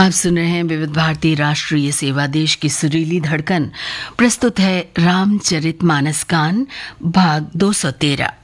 आप सुन रहे हैं विविध भारती राष्ट्रीय सेवा देश की सुरीली धड़कन। प्रस्तुत है रामचरितमानस कान भाग 213।